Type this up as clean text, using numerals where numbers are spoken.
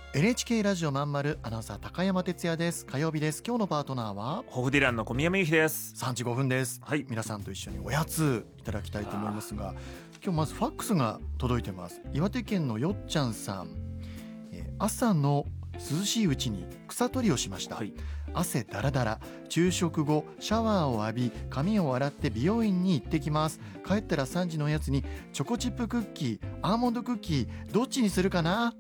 NHK ラジオまんまるアナウンサー高山哲也です。火曜日です。今日のパートナーはホフディランの小宮山由紀です。 3時5分です。 はい、 皆さんと一緒におやついただきたいと思いますが、今日まずファックスが届いてます。岩手県のよっちゃんさん、朝の涼しいうちに草取りをしました、 はい、 汗だらだら。昼食後シャワーを浴び髪を洗って美容院に行ってきます。帰ったら3時のおやつにチョコチップクッキー、アーモンドクッキー、どっちにするかな。